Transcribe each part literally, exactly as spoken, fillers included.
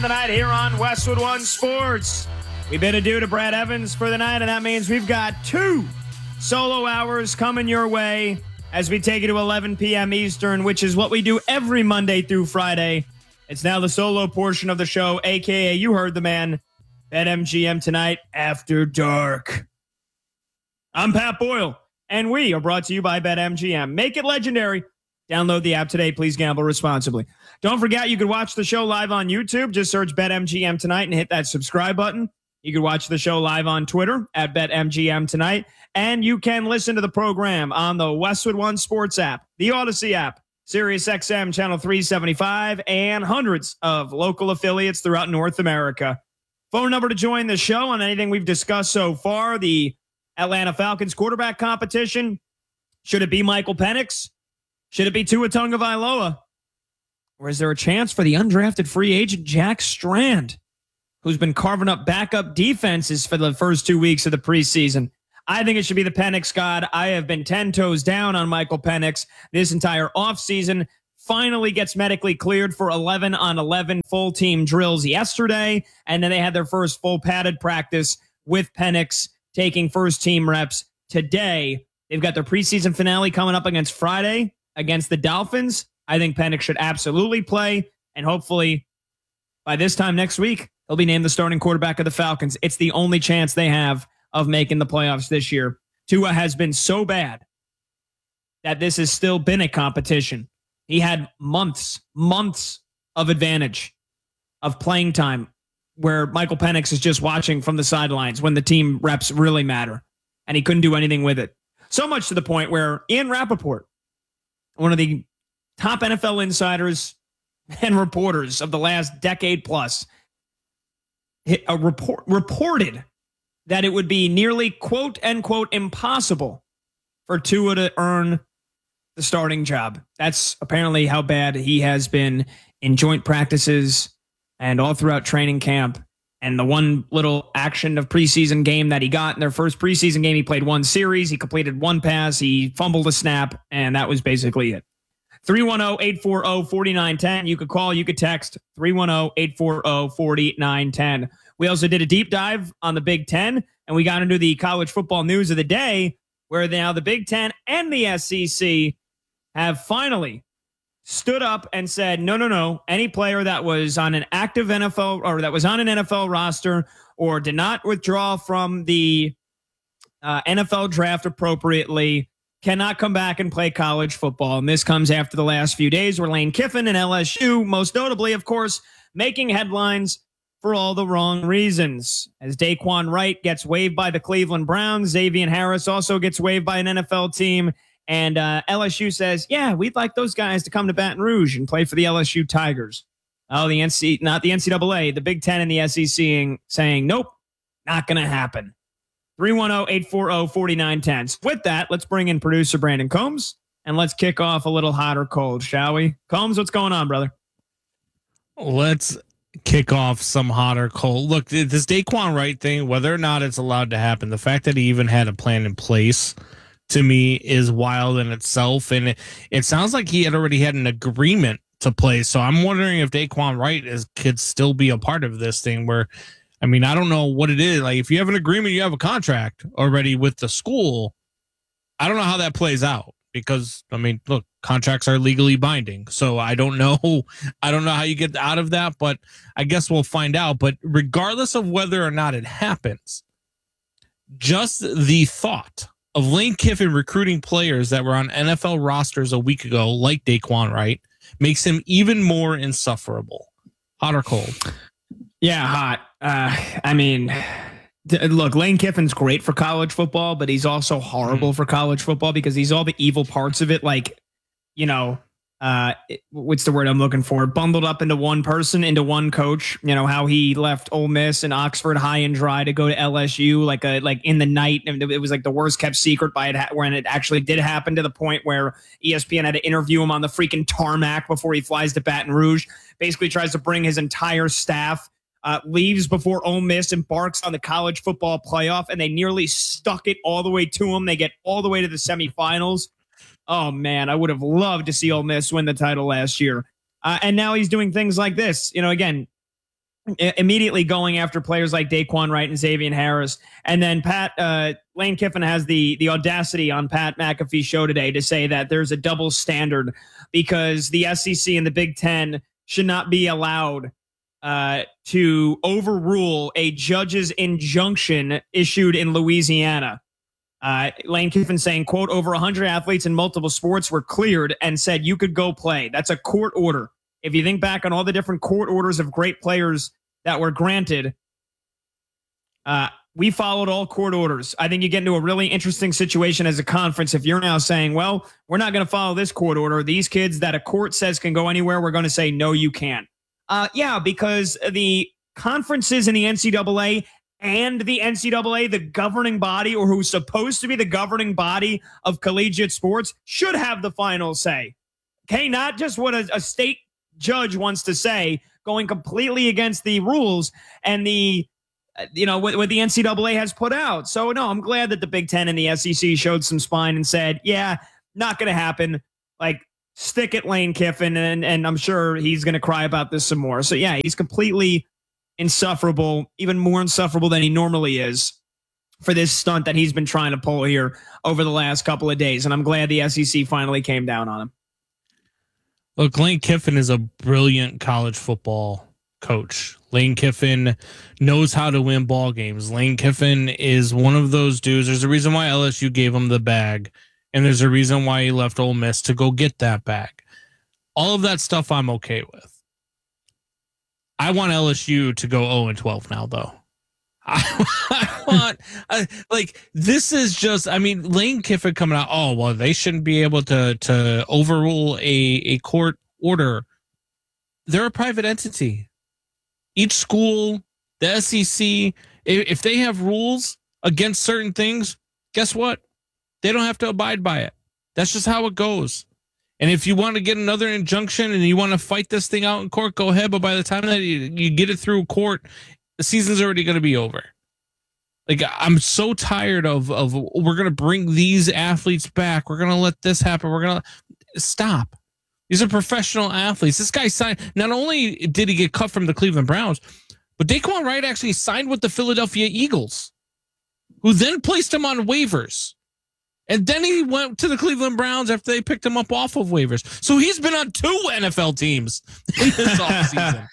The night here on Westwood One Sports. We've been adieu to Brad Evans for the night, and that means we've got two solo hours coming your way as we take you to eleven p.m. Eastern, which is what we do every Monday through Friday. It's now the solo portion of the show, a k a you heard the man, BetMGM Tonight After Dark. I'm Pat Boyle, and we are brought to you by BetMGM. Make it legendary. Download the app today. Please gamble responsibly. Don't forget, you can watch the show live on YouTube. Just search BetMGM Tonight and hit that subscribe button. You can watch the show live on Twitter at BetMGM Tonight. And you can listen to the program on the Westwood One Sports app, the Odyssey app, SiriusXM Channel three seventy-five, and hundreds of local affiliates throughout North America. Phone number to join the show on anything we've discussed so far. The Atlanta Falcons quarterback competition. Should it be Michael Penix? Should it be Tua Tagovailoa? Or is there a chance for the undrafted free agent Jack Strand, who's been carving up backup defenses for the first two weeks of the preseason? I think it should be the Penix God. I have been ten toes down on Michael Penix this entire offseason. Finally gets medically cleared for eleven on eleven full team drills yesterday. And then they had their first full padded practice with Penix taking first team reps today. They've got their preseason finale coming up against Friday against the Dolphins. I think Penix should absolutely play, and hopefully by this time next week, he'll be named the starting quarterback of the Falcons. It's the only chance they have of making the playoffs this year. Tua has been so bad that this has still been a competition. He had months, months of advantage of playing time where Michael Penix is just watching from the sidelines when the team reps really matter, and he couldn't do anything with it. So much to the point where Ian Rappaport, one of the top N F L insiders and reporters of the last decade plus, a report, reported that it would be nearly quote unquote impossible for Tua to earn the starting job. That's apparently how bad he has been in joint practices and all throughout training camp. And the one little action of preseason game that he got in their first preseason game, he played one series, he completed one pass, he fumbled a snap, and that was basically it. three one zero, eight four zero, four nine one zero. You could call, you could text three one zero, eight four zero, four nine one zero. We also did a deep dive on the Big Ten, and we got into the college football news of the day, where now the Big Ten and the S E C have finally stood up and said, no, no, no. Any player that was on an active N F L or that was on an N F L roster or did not withdraw from the uh, N F L draft appropriately cannot come back and play college football. And this comes after the last few days where Lane Kiffin and L S U, most notably, of course, making headlines for all the wrong reasons. As Daquan Wright gets waived by the Cleveland Browns, Xavier Harris also gets waived by an N F L team. And uh, L S U says, yeah, we'd like those guys to come to Baton Rouge and play for the L S U Tigers. Oh, the N C, not the N C double A, the Big Ten and the S E C saying, nope, not going to happen. three one zero, eight four zero, four nine one zero. With that, let's bring in producer Brandon Combs, and let's kick off a little hot or cold, shall we? Combs, what's going on, brother? Let's kick off some hot or cold. Look, this Daquan Wright thing, whether or not it's allowed to happen, the fact that he even had a plan in place, to me, is wild in itself. And it, it sounds like he had already had an agreement to play. So I'm wondering if Daquan Wright is could still be a part of this thing where, I mean, I don't know what it is. Like, if you have an agreement, you have a contract already with the school. I don't know how that plays out because, I mean, look, contracts are legally binding. So I don't know. I don't know how you get out of that, but I guess we'll find out. But regardless of whether or not it happens, just the thought of Lane Kiffin recruiting players that were on N F L rosters a week ago, like Daquan Wright, makes him even more insufferable. Hot or cold? Yeah, hot. Uh, I mean, th- look, Lane Kiffin's great for college football, but he's also horrible mm. for college football because he's all the evil parts of it. Like, you know, uh, what's the word I'm looking for? Bundled up into one person, into one coach. You know, how he left Ole Miss and Oxford high and dry to go to L S U, like a like in the night. And it was like the worst kept secret by it ha- when it actually did happen, to the point where E S P N had to interview him on the freaking tarmac before he flies to Baton Rouge. Basically tries to bring his entire staff. Uh, leaves before Ole Miss embarks on the college football playoff, and they nearly stuck it all the way to him. They get all the way to the semifinals. Oh, man, I would have loved to see Ole Miss win the title last year. Uh, and now he's doing things like this. You know, again, immediately going after players like Daquan Wright and Xavier Harris. And then Pat uh, Lane Kiffin has the the audacity on Pat McAfee's show today to say that there's a double standard because the S E C and the Big Ten should not be allowed uh, to overrule a judge's injunction issued in Louisiana. Uh, Lane Kiffin saying, quote, over one hundred athletes in multiple sports were cleared and said you could go play. That's a court order. If you think back on all the different court orders of great players that were granted, uh, we followed all court orders. I think you get into a really interesting situation as a conference if you're now saying, well, we're not going to follow this court order. These kids that a court says can go anywhere, we're going to say, no, you can't. Uh, yeah, because the conferences in the N C double A and the N C double A, the governing body, or who's supposed to be the governing body of collegiate sports, should have the final say. Okay, not just what a, a state judge wants to say, going completely against the rules and the, you know, what, what the N C double A has put out. So, no, I'm glad that the Big Ten and the S E C showed some spine and said, yeah, not going to happen. Like, stick it, Lane Kiffin, and, and I'm sure he's going to cry about this some more. So, yeah, he's completely insufferable, even more insufferable than he normally is for this stunt that he's been trying to pull here over the last couple of days. And I'm glad the S E C finally came down on him. Look, Lane Kiffin is a brilliant college football coach. Lane Kiffin knows how to win ball games. Lane Kiffin is one of those dudes. There's a reason why L S U gave him the bag, and there's a reason why he left Ole Miss to go get that bag. All of that stuff I'm okay with. I want L S U to go oh and twelve now, though. I, I want I, like this is just. I mean, Lane Kiffin coming out. Oh well, they shouldn't be able to to overrule a a court order. They're a private entity. Each school, the S E C, if, if they have rules against certain things, guess what? They don't have to abide by it. That's just how it goes. And if you want to get another injunction and you want to fight this thing out in court, go ahead. But by the time that you, you get it through court, the season's already going to be over. Like, I'm so tired of, of we're going to bring these athletes back. We're going to let this happen. We're going to stop. These are professional athletes. This guy signed. Not only did he get cut from the Cleveland Browns, but Daquan Wright actually signed with the Philadelphia Eagles, who then placed him on waivers. And then he went to the Cleveland Browns after they picked him up off of waivers. So he's been on two N F L teams in this offseason.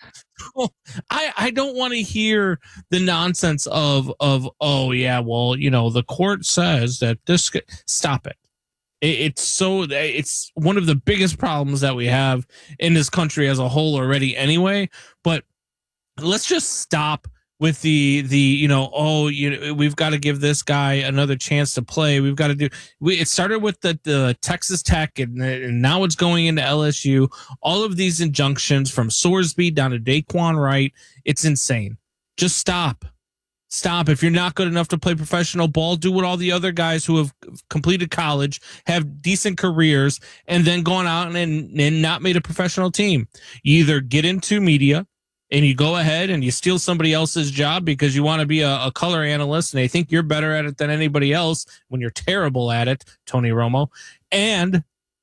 I, I don't want to hear the nonsense of, of, oh, yeah, well, you know, the court says that this. Stop it. it. It's so it's one of the biggest problems that we have in this country as a whole already anyway. But let's just stop with the the you know oh you know we've got to give this guy another chance to play. We've got to do. We it started with the, the Texas Tech and, and now it's going into L S U. All of these injunctions from Sorsby down to Daquan Wright. It's insane. Just stop. Stop. If you're not good enough to play professional ball, do what all the other guys who have completed college, have decent careers, and then gone out and, and not made a professional team. You either get into media and you go ahead and you steal somebody else's job because you want to be a, a color analyst and they think you're better at it than anybody else when you're terrible at it, Tony Romo. And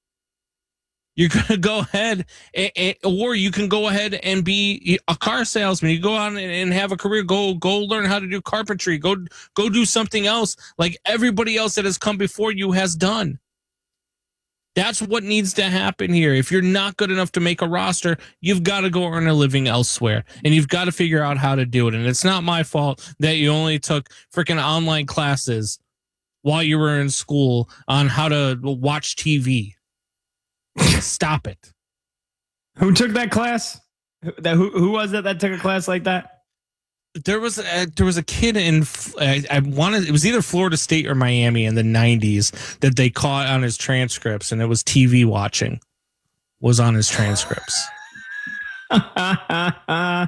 you're going to go ahead and, and, or you can go ahead and be a car salesman. You go out and, and have a career, go, go learn how to do carpentry, go, go do something else like everybody else that has come before you has done. That's what needs to happen here. If you're not good enough to make a roster, you've got to go earn a living elsewhere, and you've got to figure out how to do it. And it's not my fault that you only took freaking online classes while you were in school on how to watch T V. Stop it. Who took that class? That who who was it that took a class like that? There was a, there was a kid in I, I wanted it was either Florida State or Miami in the nineties that they caught on his transcripts, and it was T V watching was on his transcripts. Oh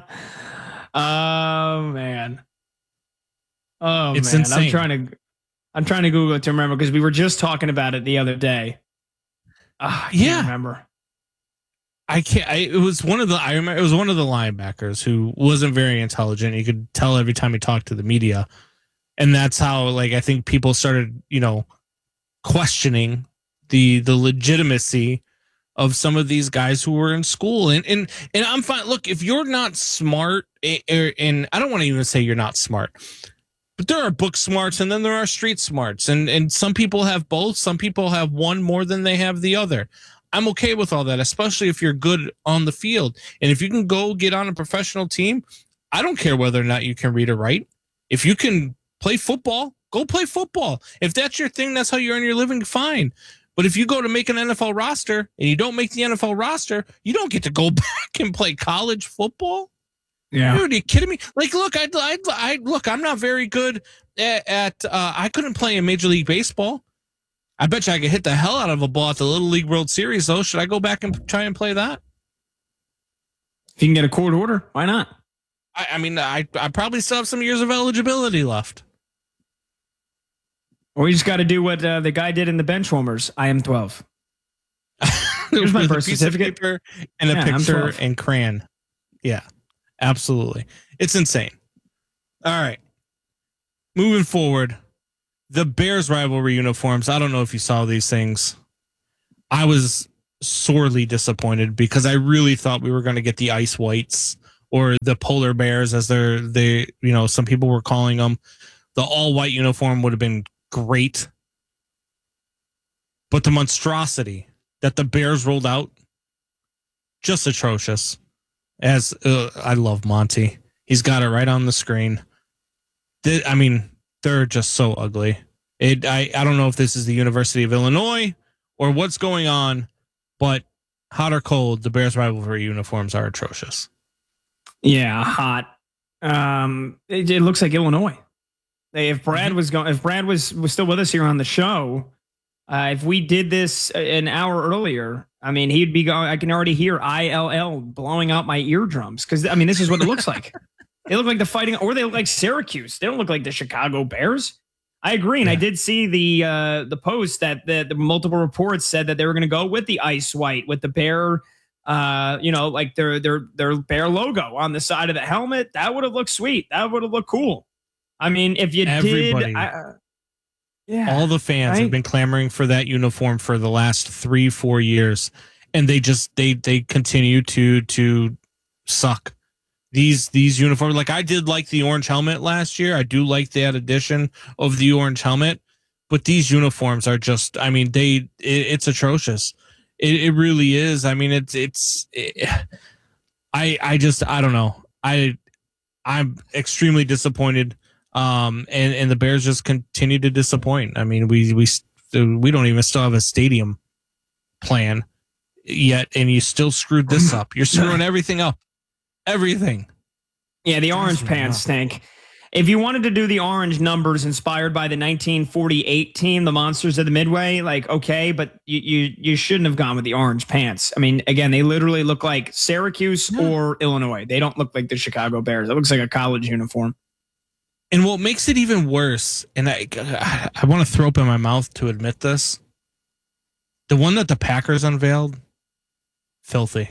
man. Oh it's man. Insane. I'm trying to I'm trying to Google it to remember because we were just talking about it the other day. Uh, I can't yeah. remember. I can't. I, it was one of the. I remember it was one of the linebackers who wasn't very intelligent. You could tell every time he talked to the media, and that's how, like, I think people started, you know, questioning the the legitimacy of some of these guys who were in school. And and and I'm fine. Look, if you're not smart, and I don't want to even say you're not smart, but there are book smarts and then there are street smarts. And, and some people have both. Some people have one more than they have the other. I'm okay with all that, especially if you're good on the field. And if you can go get on a professional team, I don't care whether or not you can read or write. If you can play football, go play football. If that's your thing, that's how you earn your living, fine. But if you go to make an N F L roster and you don't make the N F L roster, you don't get to go back and play college football. Yeah. Dude, are you kidding me? Like, look, I, I, I look, I'm not very good at, at uh, I couldn't play in Major League Baseball. I bet you I could hit the hell out of a ball at the Little League World Series, though. Should I go back and try and play that? If you can get a court order, why not? I, I mean, I, I probably still have some years of eligibility left. Or you just got to do what uh, the guy did in the Benchwarmers. I am twelve. Here's my birth certificate and a yeah, picture and crayon. Yeah, absolutely. It's insane. All right. Moving forward, the Bears rivalry uniforms. I don't know if you saw these things. I was sorely disappointed because I really thought we were going to get the ice whites or the polar bears, as they're they you know some people were calling them. The all white uniform would have been great, but the monstrosity that the Bears rolled out, just atrocious. As uh, I love Monty, he's got it right on the screen. They, I mean, they're just so ugly. It. I. I don't know if this is the University of Illinois or what's going on, but hot or cold, the Bears rivalry uniforms are atrocious. Yeah, hot. Um, it, it looks like Illinois. If Brad was going, if Brad was was still with us here on the show, uh, if we did this an hour earlier, I mean, he'd be going. I can already hear I L L blowing out my eardrums because I mean, this is what it looks like. They look like the Fighting, or they look like Syracuse. They don't look like the Chicago Bears. I agree, and yeah. I did see the uh, the post that the, the multiple reports said that they were going to go with the ice white with the bear. Uh, you know, like their their their bear logo on the side of the helmet. That would have looked sweet. That would have looked cool. I mean, if you Everybody, did, I, yeah, all the fans right? have been clamoring for that uniform for the last three, four years, and they just they they continue to to suck. These these uniforms, like I did like the orange helmet last year. I do like that addition of the orange helmet, but these uniforms are just, I mean, they it, it's atrocious. It, it really is. I mean, it's it's. It, I I just I don't know. I I'm extremely disappointed. Um, and, and the Bears just continue to disappoint. I mean, we, we, we don't even still have a stadium plan yet. And you still screwed this up. You're screwing everything up. Everything. Yeah. The orange pants stink. If you wanted to do the orange numbers inspired by the nineteen forty-eight team, the Monsters of the Midway, like, okay, but you, you, you shouldn't have gone with the orange pants. I mean, again, they literally look like Syracuse yeah. or Illinois. They don't look like the Chicago Bears. It looks like a college uniform. And what makes it even worse, and I I want to throw up in my mouth to admit this, the one that the Packers unveiled, filthy.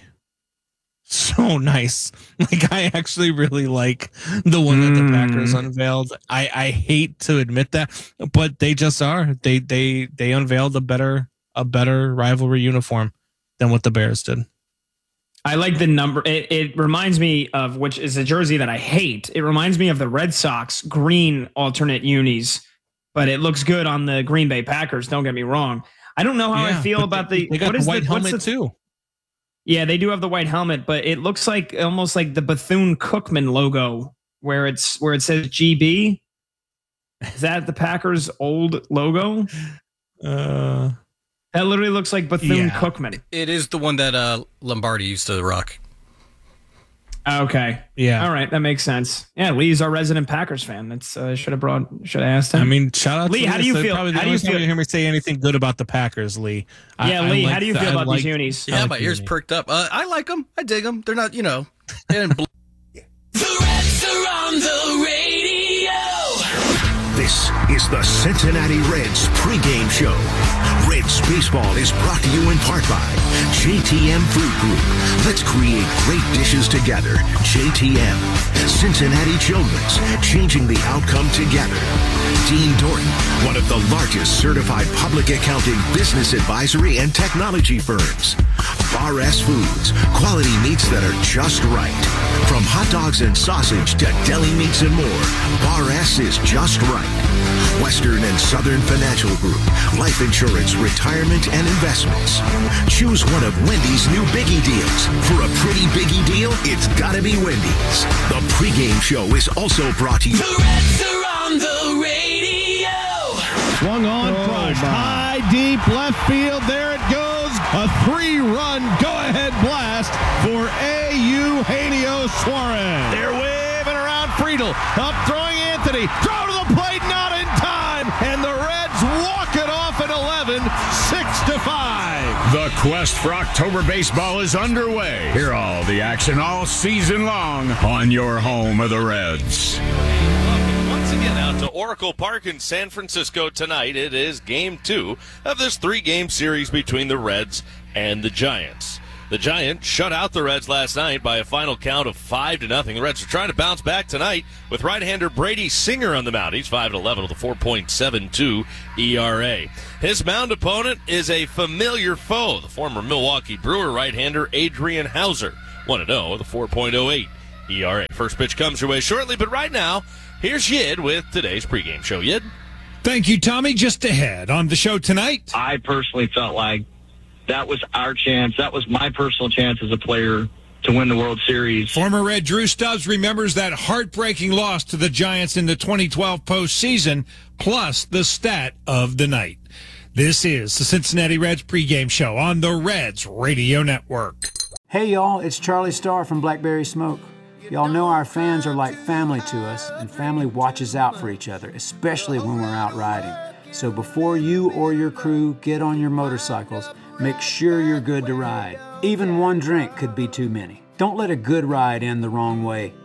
So nice. Like, I actually really like the one that the Packers unveiled. I, I hate to admit that, but they just are. They they they unveiled a better a better rivalry uniform than what the Bears did. I like the number. It, it reminds me of, which is a jersey that I hate. It reminds me of the Red Sox green alternate unis, but it looks good on the Green Bay Packers. Don't get me wrong. I don't know how yeah, I feel about they, the. They got what the is white the, helmet the, too. Yeah, they do have the white helmet, but it looks like almost like the Bethune-Cookman logo, where it's where it says G B. Is that the Packers' old logo? Uh. That literally looks like Bethune-Cookman. Yeah. It is the one that uh, Lombardi used to rock. Okay. Yeah. All right. That makes sense. Yeah. Lee's our resident Packers fan. That's uh, should have brought, should have asked him. I mean, shout out Lee. to How do you feel? Probably the how do you feel? You hear me say anything good about the Packers, Lee? Yeah, I, Lee. I like how do you feel the, about like, these unis? Yeah, like my ears uni. perked up. Uh, I like them. I dig them. They're not, you know. They didn't bl- The Reds are on the radio. This is the Cincinnati Reds pregame show. Reds baseball is brought to you in part by J T M Food Group. Let's create great dishes together. J T M. Cincinnati Children's, changing the outcome together. Dean Dorton, one of the largest certified public accounting, business advisory, and technology firms. Bar S Foods, quality meats that are just right. From hot dogs and sausage to deli meats and more, Bar S is just right. Western and Southern Financial Group, life insurance, retirement, and investments. Choose one of Wendy's new Biggie deals. For a pretty Biggie deal, it's gotta be Wendy's. The pregame show is also brought to you. The Reds are on the radio. Swung on, Oh, crushed, my. high, deep left field. There it goes. A three-run go-ahead blast for A U Eugenio Suarez. They're waving around Friedel. Up throwing Anthony. Throw to the plate, not in time. And the Reds walk it off at eleven, six to five. The quest for October baseball is underway. Hear all the action all season long on your home of the Reds. Welcome once again out to Oracle Park in San Francisco tonight. It is game two of this three-game series between the Reds and the Giants. The Giants shut out the Reds last night by a final count of five to nothing. The Reds are trying to bounce back tonight with right-hander Brady Singer on the mound. He's five and eleven with a four point seven two E R A. His mound opponent is a familiar foe, the former Milwaukee Brewer right-hander Adrian Hauser, one and oh with a four point oh eight E R A. First pitch comes your way shortly, but right now, here's Yid with today's pregame show. Yid? Thank you, Tommy. Just ahead on the show tonight. I personally felt like that was our chance. That was my personal chance as a player to win the World Series. Former Red Drew Stubbs remembers that heartbreaking loss to the Giants in the twenty twelve postseason, plus the stat of the night. This is the Cincinnati Reds pregame show on the Reds Radio Network. Hey, y'all, it's Charlie Starr from Blackberry Smoke. Y'all know our fans are like family to us, and family watches out for each other, especially when we're out riding. So before you or your crew get on your motorcycles, make sure you're good to ride. Even one drink could be too many. Don't let a good ride end the wrong way.